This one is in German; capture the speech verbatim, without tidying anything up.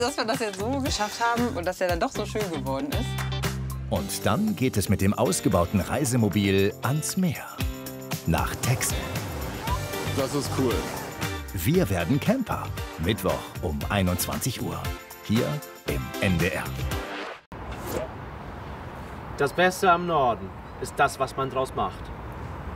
Dass wir das jetzt so geschafft haben und dass er dann doch so schön geworden ist. Und dann geht es mit dem ausgebauten Reisemobil ans Meer. Nach Texel. Das ist cool. Wir werden Camper. Mittwoch um einundzwanzig Uhr. Hier im N D R. Das Beste am Norden ist das, was man draus macht.